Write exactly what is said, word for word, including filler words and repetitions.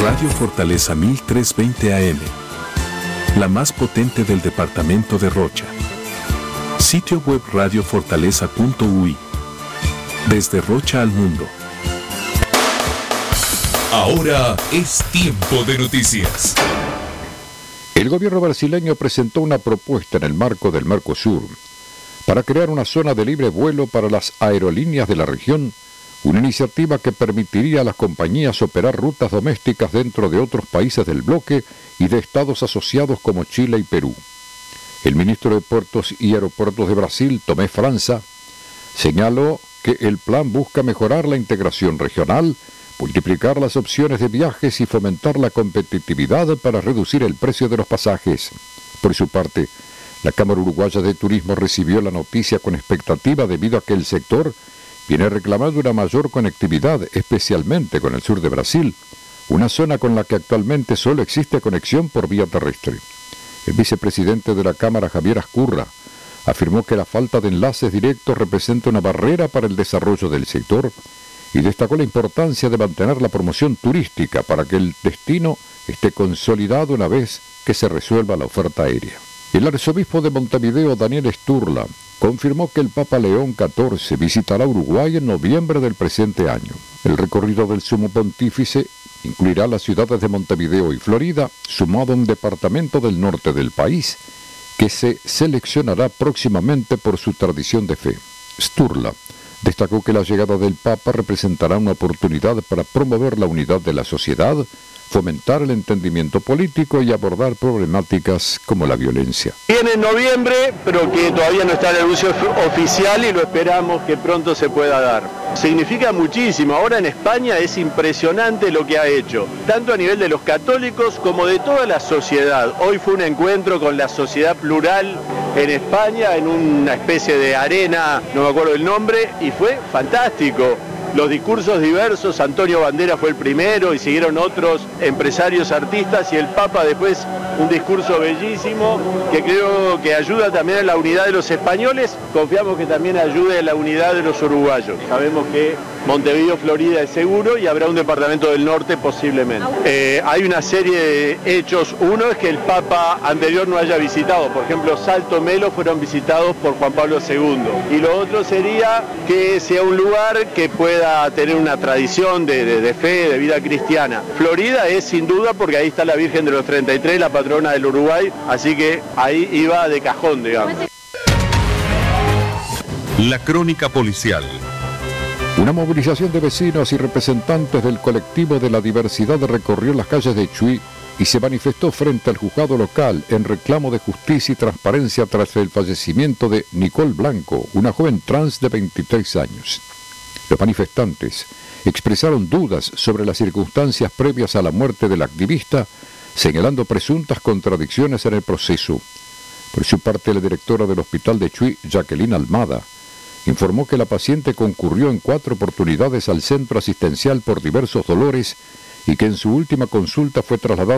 Radio Fortaleza mil trescientos veinte A M, la más potente del departamento de Rocha. Sitio web radio fortaleza punto u i. Desde Rocha al mundo. Ahora es tiempo de noticias. El gobierno brasileño presentó una propuesta en el marco del Mercosur para crear una zona de libre vuelo para las aerolíneas de la región, una iniciativa que permitiría a las compañías operar rutas domésticas dentro de otros países del bloque y de estados asociados como Chile y Perú. El ministro de Puertos y Aeropuertos de Brasil, Tomé França, señaló que el plan busca mejorar la integración regional, multiplicar las opciones de viajes y fomentar la competitividad para reducir el precio de los pasajes. Por su parte, la Cámara Uruguaya de Turismo recibió la noticia con expectativa debido a que el sector viene reclamando una mayor conectividad, especialmente con el sur de Brasil, una zona con la que actualmente solo existe conexión por vía terrestre. El vicepresidente de la Cámara, Javier Ascurra, afirmó que la falta de enlaces directos representa una barrera para el desarrollo del sector y destacó la importancia de mantener la promoción turística para que el destino esté consolidado una vez que se resuelva la oferta aérea. El arzobispo de Montevideo, Daniel Sturla, confirmó que el Papa León catorce visitará Uruguay en noviembre del presente año. El recorrido del Sumo Pontífice incluirá las ciudades de Montevideo y Florida, sumado a un departamento del norte del país, que se seleccionará próximamente por su tradición de fe. Sturla destacó que la llegada del Papa representará una oportunidad para promover la unidad de la sociedad, fomentar el entendimiento político y abordar problemáticas como la violencia. Viene en noviembre, pero que todavía no está el anuncio oficial y lo esperamos que pronto se pueda dar. Significa muchísimo. Ahora en España es impresionante lo que ha hecho, tanto a nivel de los católicos como de toda la sociedad. Hoy fue un encuentro con la sociedad plural en España, en una especie de arena, no me acuerdo el nombre, y fue fantástico. Los discursos diversos, Antonio Bandera fue el primero y siguieron otros empresarios, artistas, y el Papa después un discurso bellísimo que creo que ayuda también a la unidad de los españoles. Confiamos que también ayude a la unidad de los uruguayos. Sabemos que Montevideo, Florida es seguro y habrá un departamento del norte posiblemente. Eh, hay una serie de hechos. Uno es que el Papa anterior no haya visitado. Por ejemplo, Salto Melo fueron visitados por Juan Pablo segundo. Y lo otro sería que sea un lugar que pueda tener una tradición de, de, de fe, de vida cristiana. Florida es sin duda porque ahí está la Virgen de los treinta y tres, la patrona del Uruguay, así que ahí iba de cajón, digamos. La crónica policial. Una movilización de vecinos y representantes del colectivo de la diversidad recorrió las calles de Chuy y se manifestó frente al juzgado local en reclamo de justicia y transparencia tras el fallecimiento de Nicole Blanco, una joven trans de veintitrés años. Los manifestantes expresaron dudas sobre las circunstancias previas a la muerte del activista, señalando presuntas contradicciones en el proceso. Por su parte, la directora del hospital de Chuy, Jacqueline Almada, informó que la paciente concurrió en cuatro oportunidades al centro asistencial por diversos dolores y que en su última consulta fue trasladada